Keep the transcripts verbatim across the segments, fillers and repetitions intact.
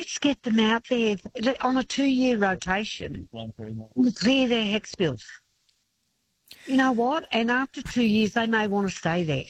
let's get them out there on a two-year rotation. We'll clear their HECS bills. You know what? And after two years, they may want to stay there.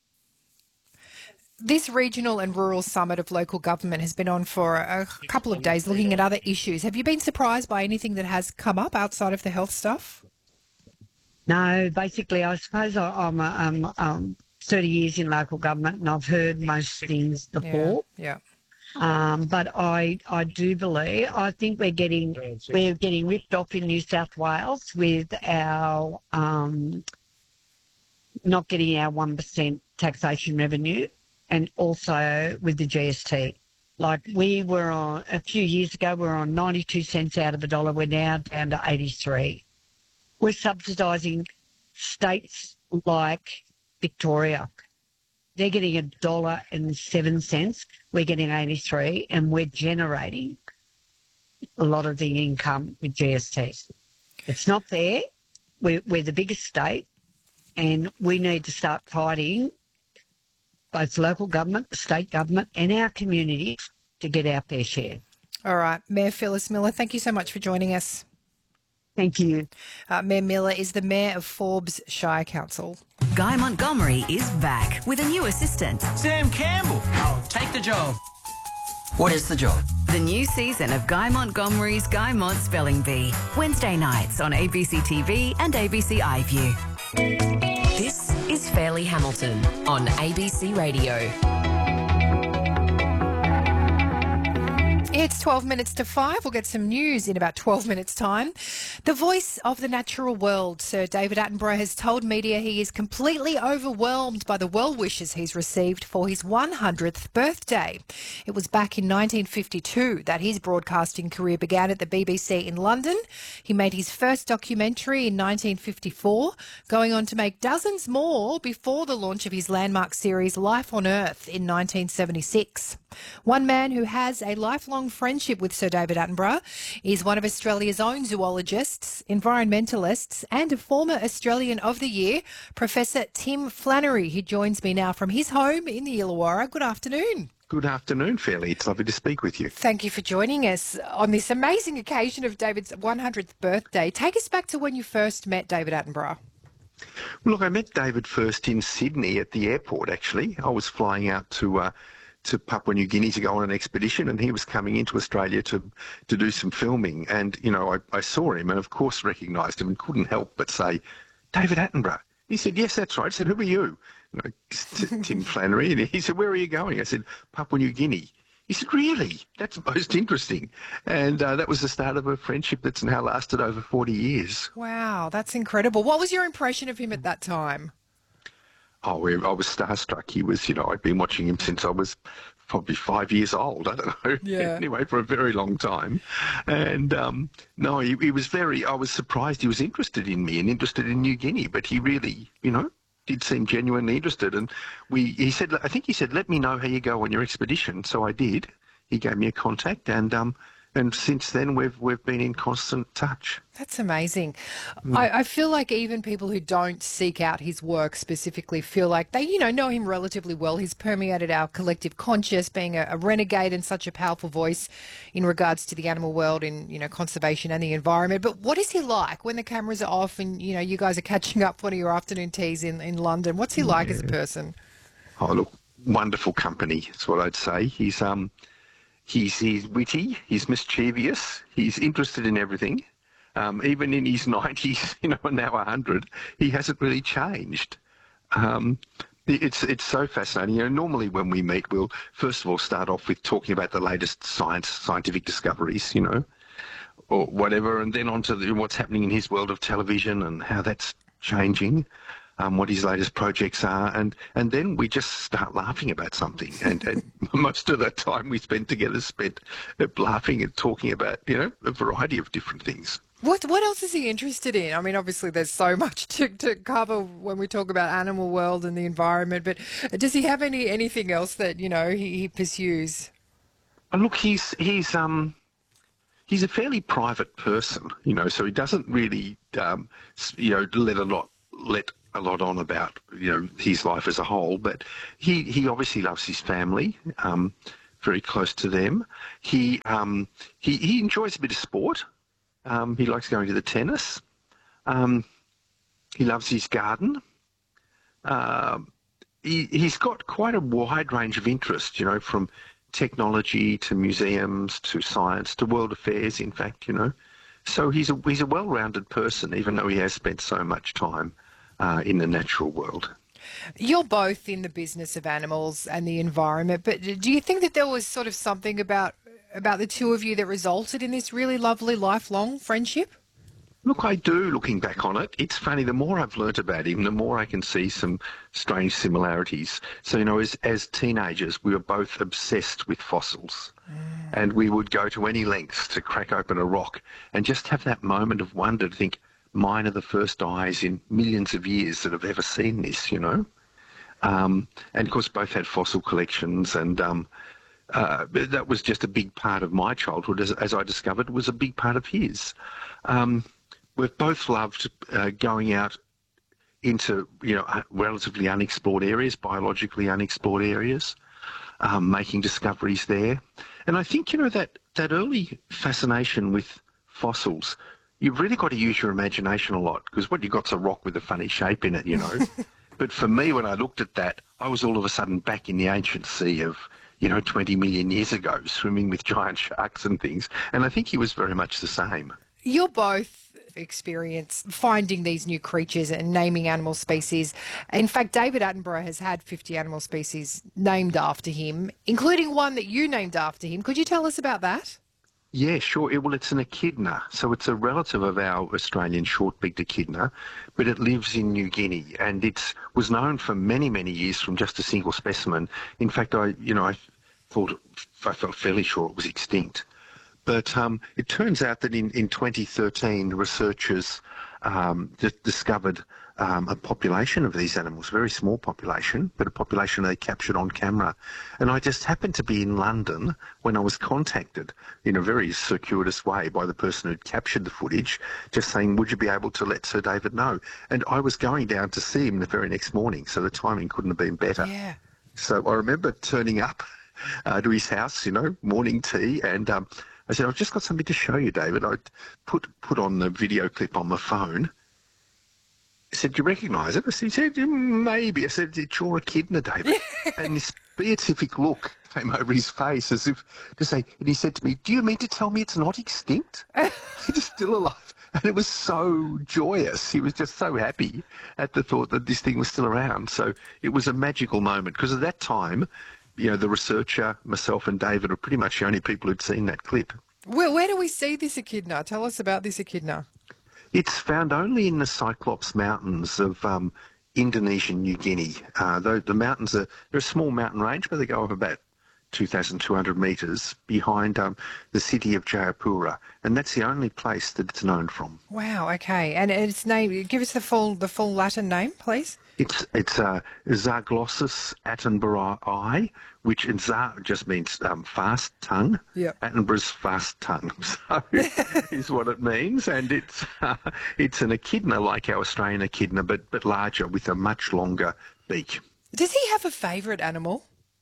This regional and rural summit of local government has been on for a couple of days looking at other issues. Have you been surprised by anything that has come up outside of the health stuff? No, basically, I suppose I, I'm um, um, thirty years in local government and I've heard most things before. Yeah. yeah. Um, but I, I do believe, I think we're getting, we're getting ripped off in New South Wales with our, um, not getting our one percent taxation revenue, and also with the G S T. Like we were on, a few years ago, we were on ninety-two cents out of a dollar. We're now down to eighty-three. We're subsidising states like Victoria. They're getting a dollar and seven cents. We're getting eighty-three, and we're generating a lot of the income with G S T. It's not there. We're, we're the biggest state, and we need to start fighting both local government, the state government, and our community to get our fair share. All right. Mayor Phyllis Miller, thank you so much for joining us. Thank you. Uh, Mayor Miller is the Mayor of Forbes Shire Council. Guy Montgomery is back with a new assistant. Sam Campbell. I'll take the job. What is the job? The new season of Guy Montgomery's Guy Mont Spelling Bee. Wednesday nights on A B C T V and A B C iView. This is Fairleigh Hamilton on A B C Radio. It's twelve minutes to five. We'll get some news in about twelve minutes' time. The voice of the natural world, Sir David Attenborough, has told media he is completely overwhelmed by the well wishes he's received for his one hundredth birthday. It was back in nineteen fifty-two that his broadcasting career began at the B B C in London. He made his first documentary in nineteen fifty-four, going on to make dozens more before the launch of his landmark series Life on Earth in nineteen seventy-six. One man who has a lifelong friendship with Sir David Attenborough is one of Australia's own zoologists, environmentalists and a former Australian of the Year, Professor Tim Flannery, who joins me now from his home in the Illawarra. Good afternoon. Good afternoon, Fairleigh. It's lovely to speak with you. Thank you for joining us on this amazing occasion of David's one hundredth birthday. Take us back to when you first met David Attenborough. Well, look, I met David first in Sydney at the airport, actually. I was flying out to... Uh, to Papua New Guinea to go on an expedition, and he was coming into Australia to to do some filming. And, you know, I, I saw him and, of course, recognised him and couldn't help but say, David Attenborough. He said, yes, that's right. I said, who are you? You know, Tim Flannery. And he said, where are you going? I said, Papua New Guinea. He said, really? That's most interesting. And uh, that was the start of a friendship that's now lasted over forty years. Wow, that's incredible. What was your impression of him at that time? Oh, I was starstruck. He was, you know, I'd been watching him since I was probably five years old. I don't know. Yeah. Anyway, for a very long time. And, um, no, he, he was very, I was surprised he was interested in me and interested in New Guinea, but he really, you know, did seem genuinely interested. And we, he said, I think he said, let me know how you go on your expedition. So I did. He gave me a contact, and, um, and since then, we've we've been in constant touch. That's amazing. Mm. I, I feel like even people who don't seek out his work specifically feel like they, you know, know him relatively well. He's permeated our collective conscious, being a, a renegade and such a powerful voice in regards to the animal world, in, you know, conservation and the environment. But what is he like when the cameras are off and, you know, you guys are catching up one of your afternoon teas in, in London? What's he like yeah. as a person? Oh, look, wonderful company, that's what I'd say. He's... um. He's, he's witty, he's mischievous, he's interested in everything. Um, even in his nineties, you know, now one hundred, he hasn't really changed. Um, it's it's so fascinating. You know, normally when we meet, we'll first of all start off with talking about the latest science, scientific discoveries, you know, or whatever, and then on to the, what's happening in his world of television and how that's changing. Um, what his latest projects are, and, and then we just start laughing about something. And, and most of the time we spend together spent laughing and talking about, you know, a variety of different things. What what else is he interested in? I mean, obviously there's so much to, to cover when we talk about animal world and the environment, but does he have any anything else that, you know, he, he pursues? And look, he's he's um he's a fairly private person, you know, so he doesn't really um you know let a lot let a lot on about, you know, his life as a whole, but he, he obviously loves his family. Um, very close to them. He um, he, he enjoys a bit of sport. Um, he likes going to the tennis. Um, he loves his garden. Uh, he, he's got quite a wide range of interests, you know, from technology to museums to science to world affairs, in fact, you know. So he's a, he's a well-rounded person, even though he has spent so much time uh, in the natural world. You're both in the business of animals and the environment, but do you think that there was sort of something about about the two of you that resulted in this really lovely lifelong friendship? Look, I do, looking back on it. It's funny, the more I've learnt about him, the more I can see some strange similarities. So, you know, as, as teenagers, we were both obsessed with fossils. Mm. And we would go to any lengths to crack open a rock and just have that moment of wonder to think, mine are the first eyes in millions of years that have ever seen this, you know. Um, and, of course, both had fossil collections, and um, uh, that was just a big part of my childhood, as, as I discovered, was a big part of his. Um, we've both loved uh, going out into, you know, relatively unexplored areas, biologically unexplored areas, um, making discoveries there. And I think, you know, that, that early fascination with fossils, you've really got to use your imagination a lot, because what you got's a rock with a funny shape in it, you know. But for me, when I looked at that, I was all of a sudden back in the ancient sea of, you know, twenty million years ago, swimming with giant sharks and things. And I think he was very much the same. You're both experienced finding these new creatures and naming animal species. In fact, David Attenborough has had fifty animal species named after him, including one that you named after him. Could you tell us about that? Yeah, sure. It, well, it's an echidna, so it's a relative of our Australian short-beaked echidna, but it lives in New Guinea, and it was known for many, many years from just a single specimen. In fact, I, you know, I thought, I felt fairly sure it was extinct. But um, it turns out that in, in twenty thirteen, researchers um, d- discovered um, a population of these animals, a very small population, but a population they captured on camera. And I just happened to be in London when I was contacted in a very circuitous way by the person who'd captured the footage, just saying, would you be able to let Sir David know? And I was going down to see him the very next morning, so the timing couldn't have been better. Yeah. So I remember turning up uh, to his house, you know, morning tea, and um, I said, I've just got something to show you, David. I put put on the video clip on my phone. I said, do you recognise it? I said, he said, maybe. I said, it's your echidna, David. And this beatific look came over his face as if to say, and he said to me, do you mean to tell me it's not extinct? It's still alive. And it was so joyous. He was just so happy at the thought that this thing was still around. So it was a magical moment, because at that time, you know, the researcher, myself and David are pretty much the only people who'd seen that clip. Where, where do we see this echidna? Tell us about this echidna. It's found only in the Cyclops Mountains of um, Indonesian New Guinea. Uh, the, the mountains are, they're a small mountain range, but they go up about two thousand two hundred metres behind um, the city of Jayapura, and that's the only place that it's known from. Wow, okay. And its name, give us the full the full Latin name, please. It's it's uh, Zaglossus attenboroughi, which in Za just means um, fast tongue. Yeah. Attenborough's fast tongue, so is what it means, and it's uh, it's an echidna like our Australian echidna, but but larger with a much longer beak. Does he have a favourite animal?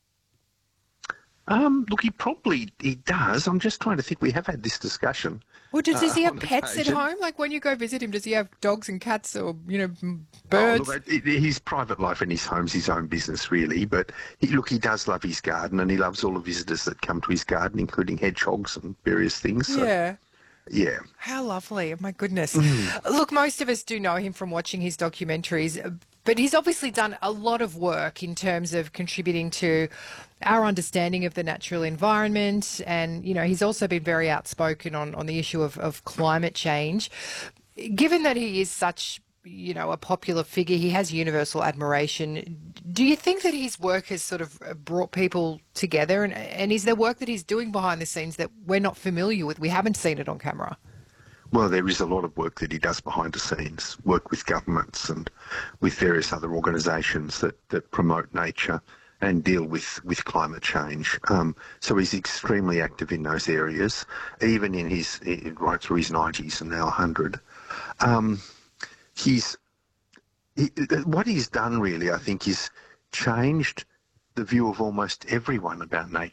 Um, look, he probably he does. I'm just trying to think. We have had this discussion. Well, does, does uh, he have on pets occasion. at home? Like when you go visit him, does he have dogs and cats or, you know, m- birds? Oh, look, it, it, his private life and his home's his own business, really. But he, look, he does love his garden, and he loves all the visitors that come to his garden, including hedgehogs and various things. So, Yeah. yeah. How lovely. Oh, my goodness. Mm. Look, most of us do know him from watching his documentaries, but he's obviously done a lot of work in terms of contributing to our understanding of the natural environment. And, you know, he's also been very outspoken on, on the issue of, of climate change. Given that he is such, you know, a popular figure, he has universal admiration. Do you think that his work has sort of brought people together? And, and is there work that he's doing behind the scenes that we're not familiar with? We haven't seen it on camera. Well, there is a lot of work that he does behind the scenes, work with governments and with various other organisations that, that promote nature and deal with, with climate change. Um, so he's extremely active in those areas, even in his, right through his nineties and now one hundred. Um, he's, he, what he's done really, I think, is changed the view of almost everyone about nature.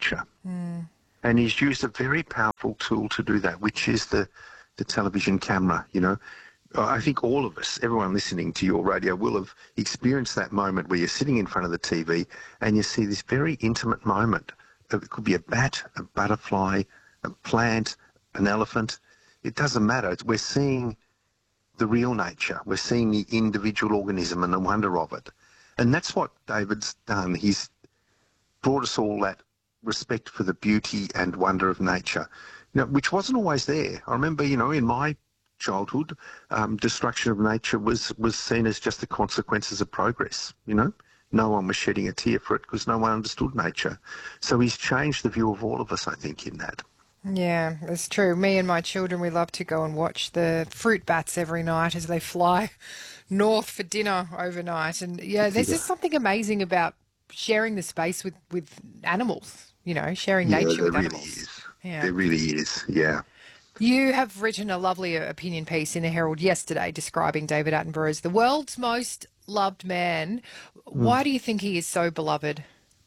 Mm. And he's used a very powerful tool to do that, which is the, the television camera, you know. I think all of us, everyone listening to your radio, will have experienced that moment where you're sitting in front of the T V and you see this very intimate moment. It could be a bat, a butterfly, a plant, an elephant. It doesn't matter. We're seeing the real nature. We're seeing the individual organism and the wonder of it. And that's what David's done. He's brought us all that respect for the beauty and wonder of nature, you know, which wasn't always there. I remember, you know, in my childhood, um, destruction of nature was, was seen as just the consequences of progress, you know. No one was shedding a tear for it because no one understood nature. So he's changed the view of all of us, I think, in that. Yeah, it's true. Me and my children, we love to go and watch the fruit bats every night as they fly north for dinner overnight. And yeah, there's just something amazing about sharing the space with, with animals, you know, sharing Yeah, nature there with really animals. is. Yeah. There really is, yeah. You have written a lovely opinion piece in the Herald yesterday describing David Attenborough as the world's most loved man. Why do you think he is so beloved?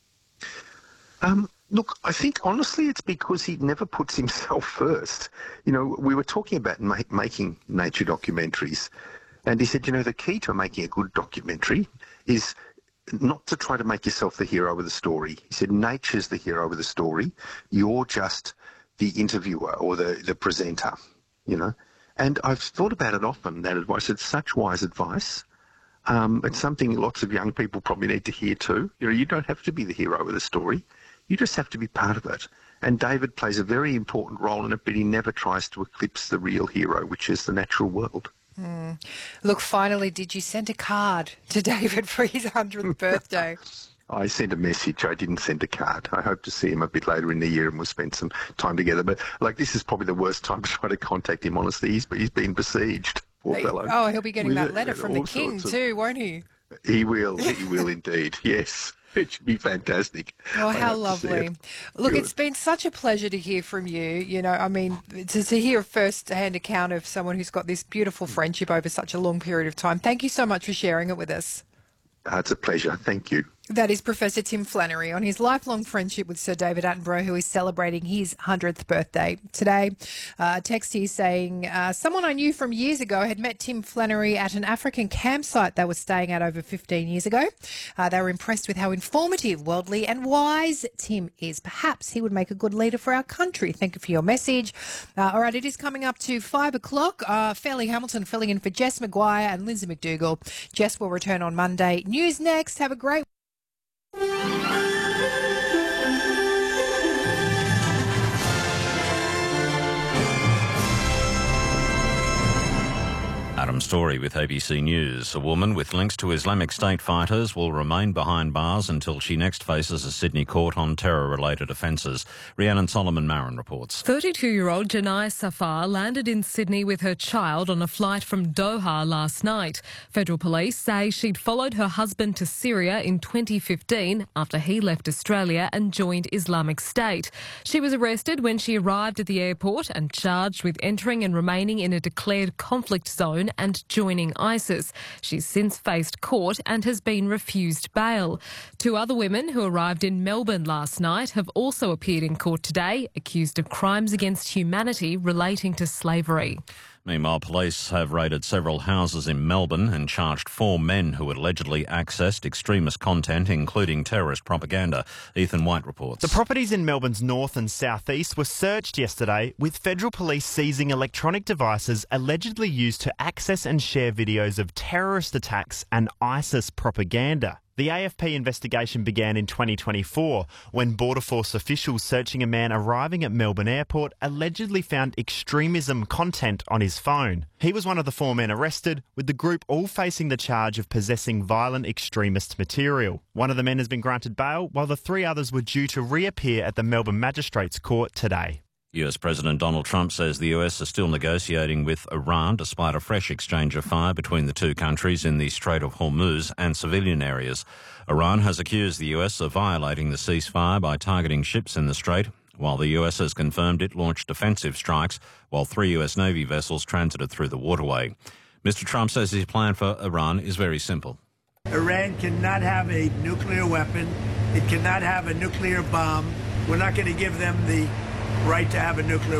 Um, look, I think honestly it's because he never puts himself first. You know, we were talking about ma- making nature documentaries, and he said, you know, the key to making a good documentary is not to try to make yourself the hero of the story. He said, nature's the hero of the story. You're just the interviewer or the, the presenter, you know. And I've thought about it often, that advice. It's such wise advice. Um, it's something lots of young people probably need to hear too. You know, you don't have to be the hero of the story. You just have to be part of it. And David plays a very important role in it, but he never tries to eclipse the real hero, which is the natural world. Mm. Look, finally, did you send a card to David for his hundredth birthday? I sent a message. I didn't send a card. I hope to see him a bit later in the year and we'll spend some time together. But, like, this is probably the worst time to try to contact him, honestly. He's, he's been besieged, poor fellow. Oh, he'll be getting With that it, letter from the king of, too, won't he? He will. He will indeed. Yes. It should be fantastic. Oh, I how hope to see lovely. it. Look, Good. it's been such a pleasure to hear from you. You know, I mean, to, to hear a first-hand account of someone who's got this beautiful friendship over such a long period of time. Thank you so much for sharing it with us. Uh, it's a pleasure. Thank you. That is Professor Tim Flannery on his lifelong friendship with Sir David Attenborough, who is celebrating his hundredth birthday today. Uh, text here saying, uh, someone I knew from years ago had met Tim Flannery at an African campsite they were staying at over fifteen years ago. Uh, they were impressed with how informative, worldly and wise Tim is. Perhaps he would make a good leader for our country. Thank you for your message. Uh, all right, it is coming up to five o'clock. Uh, Fairleigh Hamilton filling in for Jess McGuire and Lindsay McDougall. Jess will return on Monday. News next. Have a great Adam Story with A B C News. A woman with links to Islamic State fighters will remain behind bars until she next faces a Sydney court on terror-related offences. Rhiannon Solomon-Marin reports. thirty-two-year-old Janai Safar landed in Sydney with her child on a flight from Doha last night. Federal police say she'd followed her husband to Syria in twenty fifteen after he left Australia and joined Islamic State. She was arrested when she arrived at the airport and charged with entering and remaining in a declared conflict zone and joining ISIS. She's since faced court and has been refused bail. Two other women who arrived in Melbourne last night have also appeared in court today, accused of crimes against humanity relating to slavery. Meanwhile, police have raided several houses in Melbourne and charged four men who had allegedly accessed extremist content, including terrorist propaganda. Ethan White reports. The properties in Melbourne's north and southeast were searched yesterday, with federal police seizing electronic devices allegedly used to access and share videos of terrorist attacks and ISIS propaganda. The A F P investigation began in twenty twenty-four when Border Force officials searching a man arriving at Melbourne Airport allegedly found extremism content on his phone. He was one of the four men arrested, with the group all facing the charge of possessing violent extremist material. One of the men has been granted bail, while the three others were due to reappear at the Melbourne Magistrates Court today. U S President Donald Trump says the U S is still negotiating with Iran despite a fresh exchange of fire between the two countries in the Strait of Hormuz and civilian areas. Iran has accused the U S of violating the ceasefire by targeting ships in the strait, while the U S has confirmed it launched defensive strikes while three U S Navy vessels transited through the waterway. Mister Trump says his plan for Iran is very simple. Iran cannot have a nuclear weapon. It cannot have a nuclear bomb. We're not going to give them the right to have a nuclear